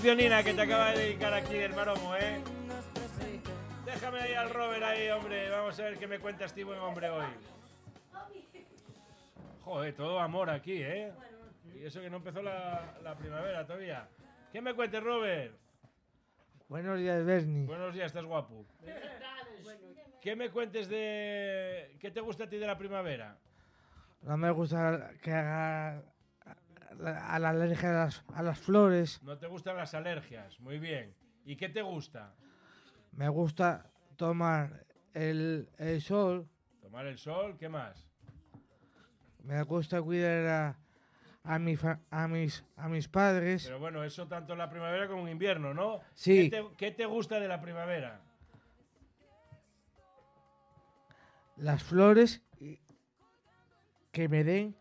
Pionina que te acaba de dedicar aquí del Maromo, ¿eh? Déjame ahí al Robert ahí, hombre. Vamos a ver qué me cuenta este buen hombre hoy. Joder, todo amor aquí, ¿eh? Y eso que no empezó la primavera todavía. ¿Qué me cuentes, Robert? Buenos días, Bernie. Buenos días, estás guapo. ¿Qué me cuentes de... ¿Qué te gusta a ti de la primavera? No me gusta que haga a la alergia a las flores. No te gustan las alergias, muy bien. ¿Y qué te gusta? Me gusta tomar el sol. Tomar el sol, ¿qué más? Me gusta cuidar a mis padres. Pero bueno, eso tanto en la primavera como en invierno, ¿no? Sí. ¿Qué te gusta de la primavera? Las flores que me den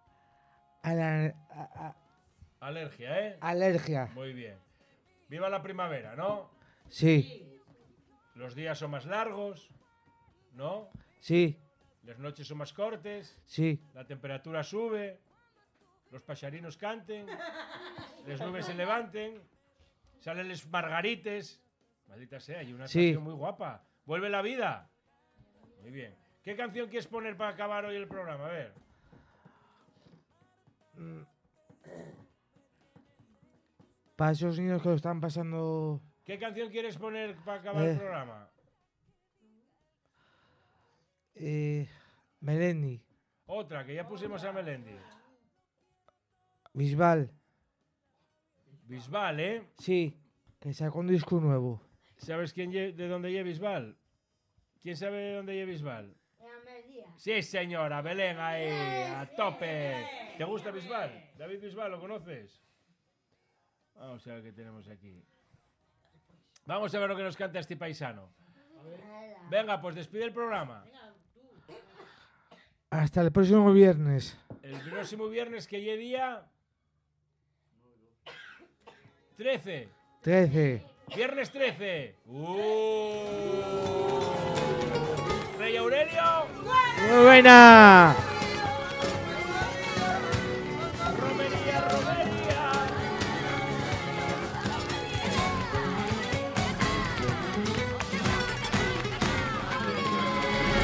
Alergia, ¿eh? alergia. Muy bien. Viva la primavera, ¿no? Sí, Los días son más largos, ¿no? sí, Las noches son más cortes, sí, la temperatura sube, los paxarinos canten, las nubes se levanten, salen los margarites. Maldita sea, hay una Sí. canción muy guapa. ¿Vuelve la vida? Muy bien. ¿Qué canción quieres poner para acabar hoy el programa? A ver. para esos niños que lo están pasando. ¿Qué canción quieres poner para acabar el programa? Melendi, Otra, que ya pusimos a Melendi. Bisbal, Bisbal, ¿eh? sí, que sacó un disco nuevo. ¿Sabes de dónde lleva Bisbal? ¿Quién sabe de dónde lleva Bisbal? Sí, señora, Belén ahí, a tope. ¿Te gusta Bisbal? David Bisbal, ¿lo conoces? Vamos a ver qué tenemos aquí. Vamos a ver lo que nos canta este paisano. Venga, pues despide el programa. Hasta el próximo viernes. El próximo viernes, que llegue día 13. 13. Viernes 13. Rey Aurelio. ¡Muy buena! Romería Romería.